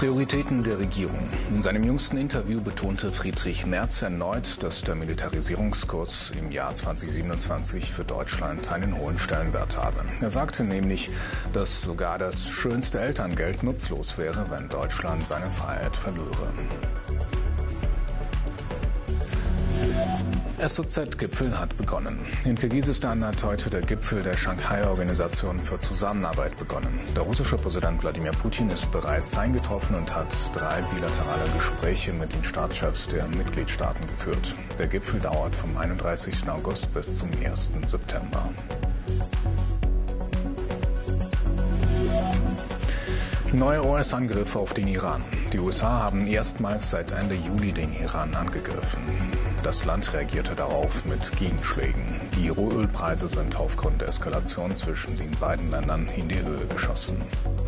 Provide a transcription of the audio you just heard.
Prioritäten der Regierung. In seinem jüngsten Interview betonte Friedrich Merz erneut, dass der Militarisierungskurs im Jahr 2027 für Deutschland einen hohen Stellenwert habe. Er sagte nämlich, dass sogar das schönste Elterngeld nutzlos wäre, wenn Deutschland seine Freiheit verlöre. SOZ-Gipfel hat begonnen. In Kirgisistan hat heute der Gipfel der Shanghai-Organisation für Zusammenarbeit begonnen. Der russische Präsident Wladimir Putin ist bereits eingetroffen und hat 3 bilaterale Gespräche mit den Staatschefs der Mitgliedstaaten geführt. Der Gipfel dauert vom 31. August bis zum 1. September. Neue US-Angriffe auf den Iran. Die USA haben erstmals seit Ende Juli den Iran angegriffen. Das Land reagierte darauf mit Gegenschlägen. Die Rohölpreise sind aufgrund der Eskalation zwischen den beiden Ländern in die Höhe geschossen.